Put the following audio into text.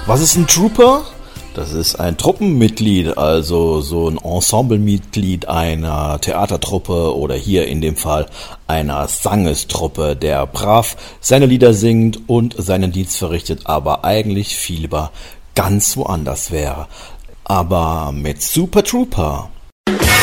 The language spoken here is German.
Was ist ein Trooper? Das ist ein Truppenmitglied, also so ein Ensemblemitglied einer Theatertruppe oder hier in dem Fall einer Sangestruppe, der brav seine Lieder singt und seinen Dienst verrichtet, aber eigentlich viel lieber ganz woanders wäre. Aber mit Super Trooper.